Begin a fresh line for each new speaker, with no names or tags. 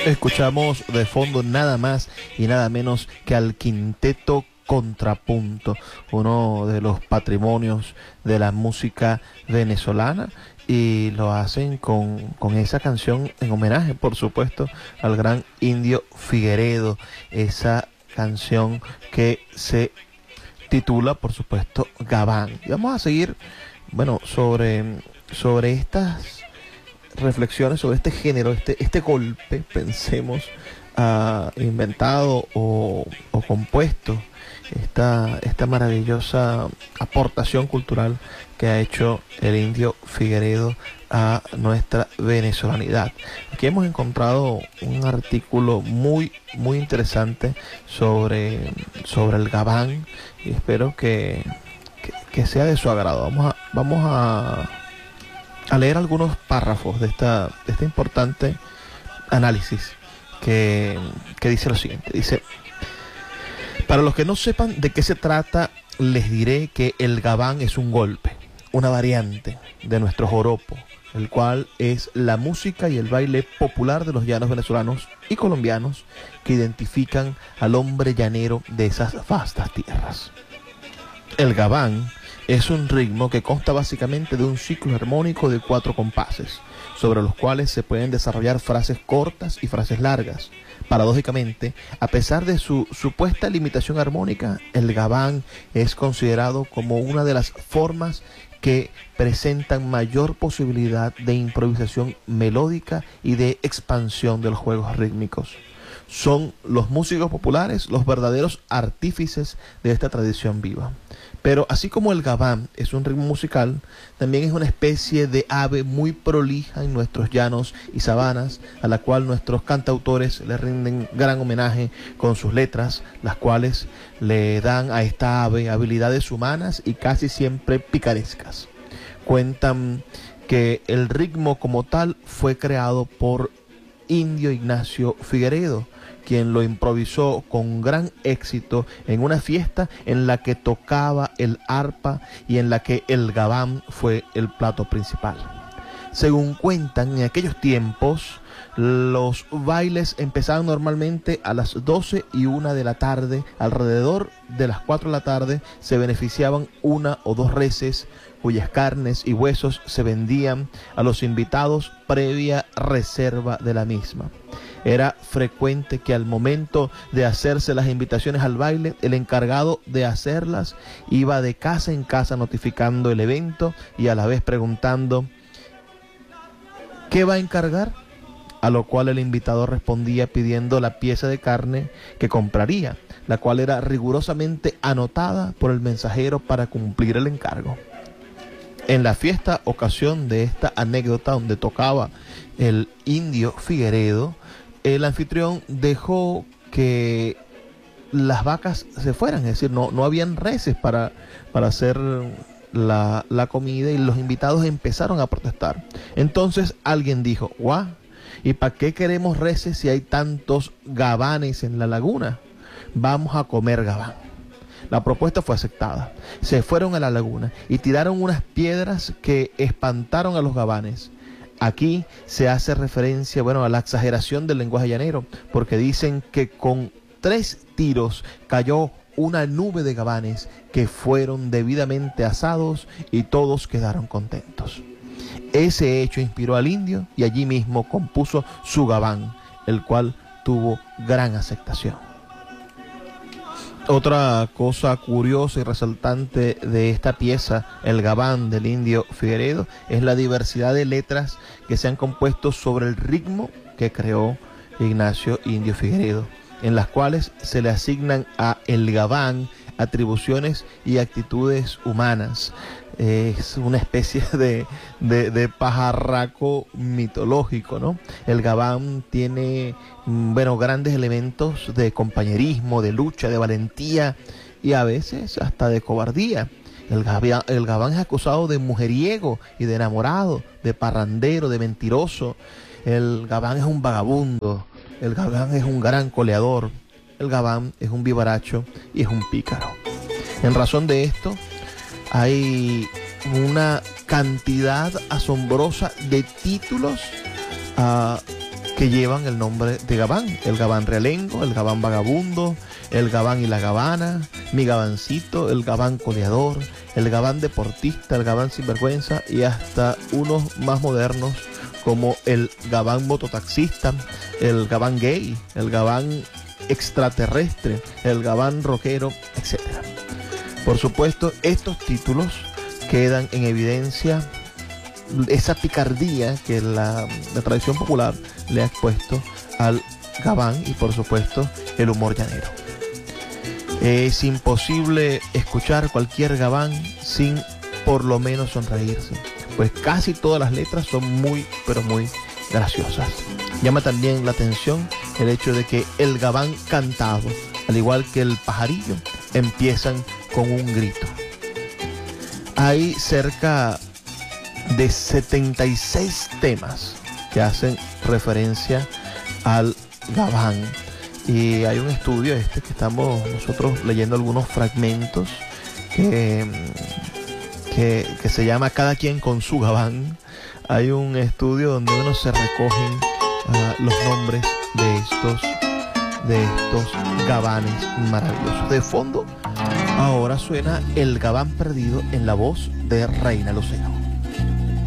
Escuchamos de fondo nada más y nada menos que al Quinteto Contrapunto, uno de los patrimonios de la música venezolana, y lo hacen con esa canción en homenaje, por supuesto, al gran Indio Figueredo, esa canción que se titula, por supuesto, Gabán. Y vamos a seguir, bueno, sobre estas reflexiones sobre este género, este golpe, pensemos, inventado o compuesto, esta maravillosa aportación cultural que ha hecho el Indio Figueredo a nuestra venezolanidad. Aquí hemos encontrado un artículo muy interesante sobre el Gabán, y espero que sea de su agrado. Vamos a leer algunos párrafos de este importante análisis que dice lo siguiente. Dice: para los que no sepan de qué se trata, les diré que el Gabán es un golpe, una variante de nuestro joropo, el cual es la música y el baile popular de los llanos venezolanos y colombianos que identifican al hombre llanero de esas vastas tierras. El Gabán es un ritmo que consta básicamente de un ciclo armónico de 4 compases, sobre los cuales se pueden desarrollar frases cortas y frases largas. Paradójicamente, a pesar de su supuesta limitación armónica, el Gabán es considerado como una de las formas que presentan mayor posibilidad de improvisación melódica y de expansión de los juegos rítmicos. Son los músicos populares los verdaderos artífices de esta tradición viva. Pero así como el Gabán es un ritmo musical, también es una especie de ave muy prolija en nuestros llanos y sabanas, a la cual nuestros cantautores le rinden gran homenaje con sus letras, las cuales le dan a esta ave habilidades humanas y casi siempre picarescas. Cuentan que el ritmo como tal fue creado por Indio Ignacio Figueredo, quien lo improvisó con gran éxito en una fiesta en la que tocaba el arpa y en la que el Gabán fue el plato principal. Según cuentan, en aquellos tiempos los bailes empezaban normalmente a las 12 y 1 de la tarde. Alrededor de las 4 de la tarde se beneficiaban 1 o 2 reses cuyas carnes y huesos se vendían a los invitados previa reserva de la misma. Era frecuente que al momento de hacerse las invitaciones al baile, el encargado de hacerlas iba de casa en casa notificando el evento y a la vez preguntando ¿qué va a encargar? A lo cual el invitado respondía pidiendo la pieza de carne que compraría, la cual era rigurosamente anotada por el mensajero para cumplir el encargo. En la fiesta ocasión de esta anécdota donde tocaba el Indio Figueredo, el anfitrión dejó que las vacas se fueran, es decir, no habían reses para hacer la comida, y los invitados empezaron a protestar. Entonces alguien dijo: guau, ¿y para qué queremos reses si hay tantos gabanes en la laguna? Vamos a comer gabán. La propuesta fue aceptada. Se fueron a la laguna y tiraron unas piedras que espantaron a los gabanes. Aquí se hace referencia, a la exageración del lenguaje llanero, porque dicen que con 3 tiros cayó una nube de gabanes que fueron debidamente asados y todos quedaron contentos. Ese hecho inspiró al indio y allí mismo compuso su Gabán, el cual tuvo gran aceptación. Otra cosa curiosa y resaltante de esta pieza, el Gabán del Indio Figueredo, es la diversidad de letras que se han compuesto sobre el ritmo que creó Ignacio Indio Figueredo, en las cuales se le asignan a el Gabán atribuciones y actitudes humanas. Es una especie de pajarraco mitológico, ¿no? El Gabán tiene, grandes elementos de compañerismo, de lucha, de valentía y a veces hasta de cobardía. El Gabán es acusado de mujeriego y de enamorado, de parrandero, de mentiroso. El Gabán es un vagabundo. El Gabán es un gran coleador. El Gabán es un vivaracho y es un pícaro. En razón de esto, hay una cantidad asombrosa de títulos que llevan el nombre de gabán: el gabán realengo, el gabán vagabundo, el gabán y la gabana, mi gabancito, el gabán coleador, el gabán deportista, el gabán sinvergüenza, y hasta unos más modernos como el gabán mototaxista, el gabán gay, el gabán extraterrestre, el gabán rockero, etc. Por supuesto, estos títulos quedan en evidencia esa picardía que la tradición popular le ha expuesto al gabán y, por supuesto, el humor llanero. Es imposible escuchar cualquier gabán sin por lo menos sonreírse, pues casi todas las letras son muy, pero muy graciosas. Llama también la atención el hecho de que el gabán cantado, al igual que el pajarillo, empiezan con un grito. Hay cerca de 76 temas que hacen referencia al gabán, y hay un estudio que estamos nosotros leyendo algunos fragmentos que se llama Cada quien con su gabán. Hay un estudio donde uno se recogen los nombres de estos gabanes maravillosos. De fondo ahora suena El Gabán Perdido en la voz de Reina Lucero.